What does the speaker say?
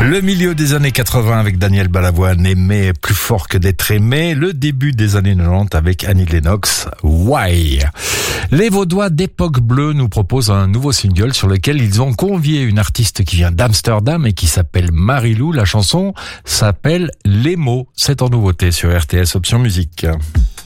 Le milieu des années 80 avec Daniel Balavoine, aimé plus fort que d'être aimé. Le début des années 90 avec Annie Lennox, Why. Les Vaudois d'Époque Bleue nous proposent un nouveau single sur lequel ils ont convié une artiste qui vient d'Amsterdam et qui s'appelle Marilou. La chanson s'appelle Les mots. C'est en nouveauté sur RTS Option Musique.